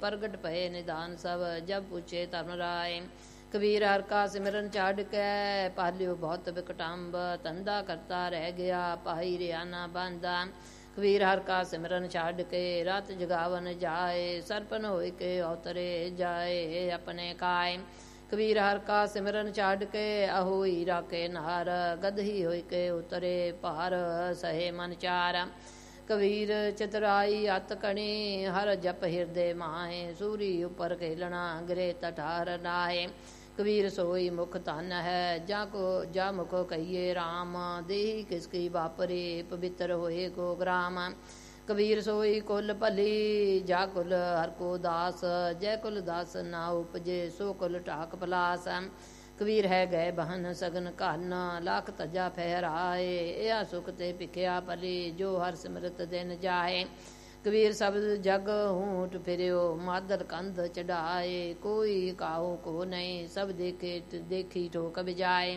ਪ੍ਰਗਟ ਭਏ ਨਿਧਾਨ ਸਭ, ਜਬ ਪੁੱਛੇ ਧਰਮ ਰਾਏ। ਕਬੀਰ ਹਰਿ ਕਾ ਸਿਮਰਨ ਛੱਡ ਕੇ, ਪਾਲਿਓ ਬਹੁਤ ਬਿਕਟੰਬ, ਧੰਦਾ ਕਰਤਾ ਰਹਿ ਗਿਆ, ਭਾਈ ਰਿਆ ਨਾ ਬਾਂਧਾ। ਕਬੀਰ ਹਰਿ ਕਾ ਸਿਮਰਨ ਛੱਡ ਕੇ, ਰਾਤ ਜਗਾਵਨ ਜਾਏ, ਸਰਪਨ ਹੋਇ ਕੇ ਅਵਤਰੇ ਜਾਏ ਆਪਣੇ ਕਾਇ। ਕਬੀਰ ਹਰਿ ਕਾ ਸਿਮਰਨ ਛੱਡ ਕੇ, ਅਹੋਈ ਰਾਖੇ ਨਾਰ, ਗਦਹੀ ਹੋਇ ਕੇ ਉਤਰੇ ਭਾਰ, ਸਹੇ ਮਨ ਚਾਰ। ਕਬੀਰ ਚਤੁਰਾਈ ਅਤ ਕਣੀ, ਹਰ ਜਪ ਹਿਰਦੇ ਮਾਹੇ, ਸੂਰੀ ਉਪਰ ਖੇਲਣਾ, ਗਿਰੇ ਤਠਾਰ ਨਾਹੇ। ਕਬੀਰ ਸੋਈ ਮੁਖ ਧਨ ਹੈ, ਜਾ ਮੁਖ ਕਹੀਏ ਰਾਮ, ਦੇਹੀ ਕਿਸਕੀ ਵਾਪਰੇ, ਪਵਿੱਤਰ ਹੋਏ ਕੋ ਗ੍ਰਾਮ। ਕਬੀਰ ਸੋਈ ਕੁਲ ਭਲੀ, ਜਾ ਕੁਲ ਹਰ ਕੋ ਦਾਸ, ਜੈ ਕੁਲ ਦਾਸ ਨਾ ਉਪਜੇ, ਸੋ ਕੁਲ ਢਾਕ ਪਲਾਸ। ਕਬੀਰ ਹੈ ਗਏ ਬਹਨ ਸਗਨ ਘਨ, ਲੱਖ ਤਜਾ ਫਹਿਰਾਏ, ਇਹ ਸੁਖ ਤੇ ਭਿਖਿਆ ਭਲੀ, ਜੋ ਹਰ ਸਿਮਰਤ ਦਿਨ ਜਾਏ। ਕਬੀਰ ਸਬਦ ਜਗ ਹੂਟ ਫਿਰਿਓ, ਮਾਦਰ ਕੰਧ ਚੜਾਏ, ਕੋਈ ਕਾਹੂ ਕੋ ਨਹੀਂ, ਸਭ ਦੇਖੀ ਠੋਕ ਬਿਜਾਏ।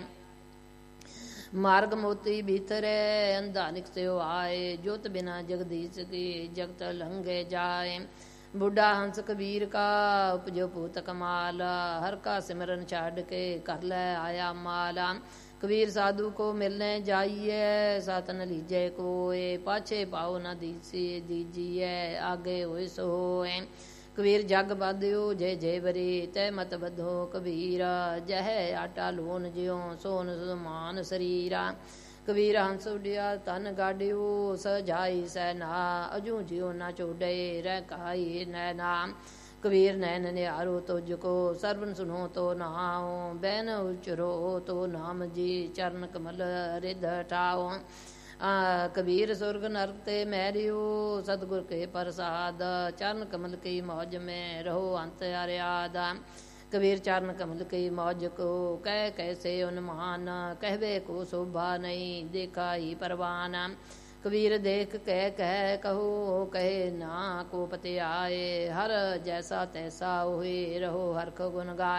ਮਾਰਗ ਮੋਤੀ ਭੀਤਰੇ, ਅੰਧਾ ਨਿਕਸਿਓ ਆਏ, ਜੋਤ ਬਿਨਾ ਜਗਦੀਸ਼ ਕੀ, ਜਗਤ ਲੰਘੇ ਜਾਏ। ਬੁੱਢਾ ਹੰਸ ਕਬੀਰ ਕਾ, ਉਪਜੋ ਭੂਤ ਕਮਾਲ, ਹਰ ਕਾ ਸਿਮਰਨ ਛੱਡ ਕੇ, ਕਰ ਲੈ ਆਇਆ ਮਾਲਾ। ਕਬੀਰ ਸਾਧੂ ਕੋ ਮਿਲਨੇ ਜਾਈਏ, ਸਤ ਨ ਲੀਜੈ ਕੋਏ, ਪਾਛੇ ਪਾਉ ਨ ਦੀਜੀਏ, ਆਗੇ ਹੋਇ ਸੋ ਹੋਏ। ਕਬੀਰ ਜਗ ਬਾਧਿਓ ਜੈ ਜੈ ਬਰੀ, ਤੈ ਮਤ ਬਧੋ ਕਬੀਰ, ਜਹ ਆਟਾ ਲੂਣ ਜਿਉ, ਸੋਨ ਸਮਾਨ ਸਰੀਰਾ। ਕਬੀਰ ਹੰਸ ਉਡਿਆ ਤਨ ਗਾਡਿਓ, ਸਜਾਈ ਸੈ ਨਾ, ਅਜੂ ਜਿਉ ਨਾ ਚੋਡੇ, ਰਹਿ ਕਾਈ ਨੈ ਨਾਮ। ਕਬੀਰ ਨੈਣ ਨਿਹਾਰੋ ਤੁਝ ਕੋ, ਸਰਵਨ ਸੁਨੋ ਤੋ ਨਾਉ, ਬੈਨ ਉਚਰੋ ਤੋ ਨਾਮ ਜੀ, ਚਰਨ ਕਮਲ ਰਿਧ ਠਾਓ। ਕਬੀਰ ਸੁਰਗ ਨਰਕ ਤੇ ਮੈਰਿਓ, ਸਤਿਗੁਰ ਕੇ ਪ੍ਰਸਾਦ, ਚਰਨ ਕਮਲ ਕੀ ਮੌਜ ਮੈਂ, ਰਹੋ ਅੰਤ ਅਰਿਆਦ। ਕਬੀਰ ਚਰਨ ਕਮਲ ਕੀ ਮੌਜ ਕੋ, ਕਹਿ ਕੈਸੇ ਉਨਮਾਨ, ਕਹਿਵੇ ਕੋ ਸ਼ੋਭਾ ਨਹੀਂ, ਦੇਖਾ ਹੀ ਪਰਵਾਨ। ਕਬੀਰ ਦੇਖ ਕਹਿ ਕਹੋ, ਕਹੇ ਨਾ ਕੋ ਪਤਿਆਏ, ਹਰ ਜੈਸਾ ਤੈਸਾ ਹੋਏ, ਰਹੋ ਹਰਖ ਗੁਣ ਗਾਏ।